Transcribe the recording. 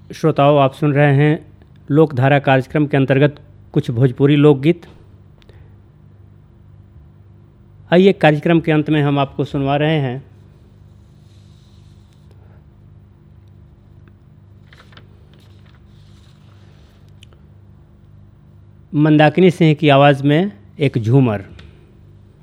श्रोताओं, आप सुन रहे हैं लोकधारा कार्यक्रम के अंतर्गत कुछ भोजपुरी लोकगीत। आइए कार्यक्रम के अंत में हम आपको सुनवा रहे हैं मंदाकिनी सिंह की आवाज़ में एक झूमर।